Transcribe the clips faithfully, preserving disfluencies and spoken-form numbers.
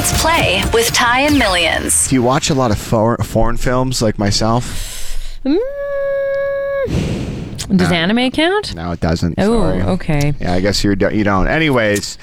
It's Play with Ty and Millions. Do you watch a lot of for- foreign films like myself? Mm. Does uh, anime count? No, it doesn't. Oh, Sorry. okay. Yeah, I guess you're, you don't. Anyways.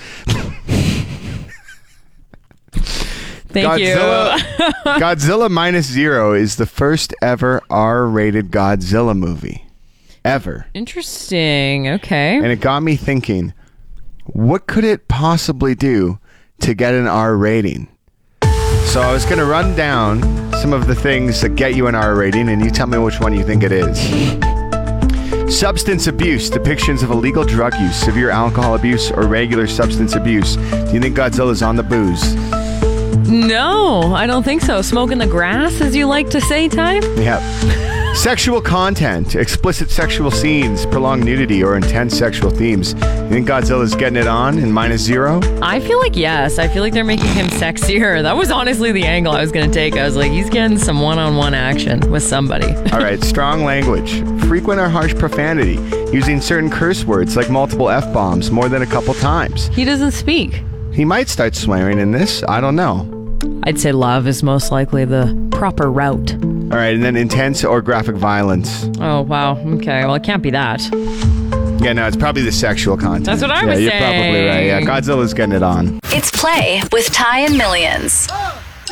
Thank Godzilla, you. Godzilla Minus Zero is the first ever R-rated Godzilla movie. Ever. Interesting. Okay. And it got me thinking, what could it possibly do to get an R rating? So I was going to run down some of the things that get you an R rating, and you tell me which one you think it is. Substance abuse, depictions of illegal drug use, severe alcohol abuse, or regular substance abuse. Do you think Godzilla's on the booze? No, I don't think so. Smoking the grass, as you like to say, Ty? Yep. Sexual content, explicit sexual scenes, prolonged nudity, or intense sexual themes. You think Godzilla's getting it on in Minus Zero? I feel like yes. I feel like they're making him sexier. That was honestly the angle I was going to take. I was like, he's getting some one-on-one action with somebody. All right, strong language. Frequent or harsh profanity, using certain curse words like multiple F-bombs more than a couple times. He doesn't speak. He might start swearing in this. I don't know. I'd say love is most likely the proper route. All right, and then intense or graphic violence. Oh, wow. Okay, well, it can't be that. Yeah, no, it's probably the sexual content. That's what I yeah, was you're saying. You're probably right. Yeah, Godzilla's getting it on. It's Play with Ty and Millions.